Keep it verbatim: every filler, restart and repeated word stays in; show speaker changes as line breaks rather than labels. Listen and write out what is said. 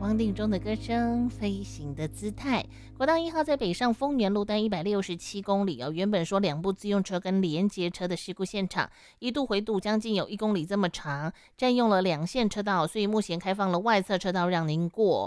汪定中的歌声，飞行的姿态。国道一号在北上丰原路段一百六十七公里哦，原本说两部自用车跟连接车的事故现场，一度回堵将近有一公里这么长，占用了两线车道，所以目前开放了外侧车道让您过。